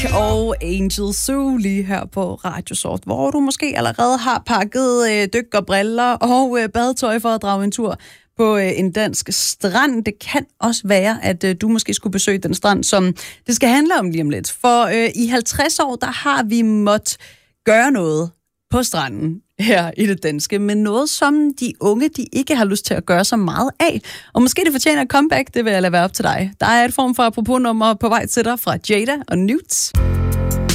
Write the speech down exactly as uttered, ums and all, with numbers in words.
Og Angel Zoo lige her på Radio Sort, hvor du måske allerede har pakket øh, dyk og briller og øh, badetøj for at drage en tur på øh, en dansk strand. Det kan også være, at øh, du måske skulle besøge den strand, som det skal handle om lige om lidt. For øh, i halvtreds år, der har vi måttet gøre noget på stranden her i det danske, men noget, som de unge de ikke har lyst til at gøre så meget af. Og måske det fortjener et comeback, det vil jeg lade være op til dig. Der er et form for apropos-nummer på vej til dig fra Jada og Newt.